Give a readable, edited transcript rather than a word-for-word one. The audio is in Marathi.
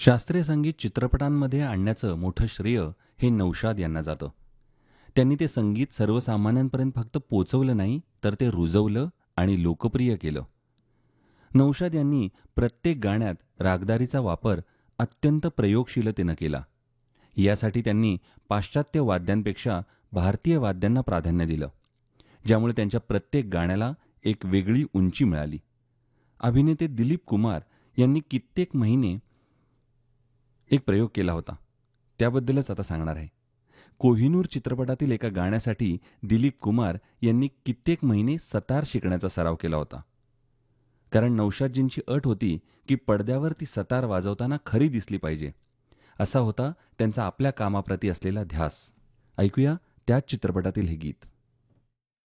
शास्त्रीय संगीत चित्रपटांमध्ये आणण्याचं मोठं श्रेय हे नौशाद यांना जातं. त्यांनी ते संगीत सर्वसामान्यांपर्यंत फक्त पोचवलं नाही, तर ते रुजवलं आणि लोकप्रिय केलं. नौशाद यांनी प्रत्येक गाण्यात रागदारीचा वापर अत्यंत प्रयोगशीलतेनं केला. यासाठी त्यांनी पाश्चात्य वाद्यांपेक्षा भारतीय वाद्यांना प्राधान्य दिलं, ज्यामुळे त्यांच्या प्रत्येक गाण्याला एक वेगळी उंची मिळाली. अभिनेते दिलीप कुमार यांनी कित्येक महिने एक प्रयोग केला होता. त्याबद्दलच आता सांगणार आहे. कोहिनूर चित्रपटातील एका गाण्यासाठी दिलीप कुमार यांनी कित्येक महिने सतार शिकण्याचा सराव केला होता. कारण नौशादजींची अट होती की पडद्यावर ती सतार वाजवताना खरी दिसली पाहिजे. असा होता त्यांचा आपल्या कामाप्रती असलेला ध्यास. ऐकूया त्याच चित्रपटातील हे गीत.